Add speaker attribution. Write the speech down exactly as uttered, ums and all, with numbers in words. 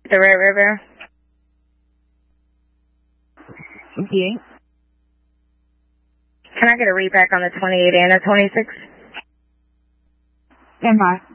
Speaker 1: The Red River.
Speaker 2: Okay.
Speaker 1: Can I get a read back on the twenty-eight and the twenty-six?
Speaker 2: Stand by.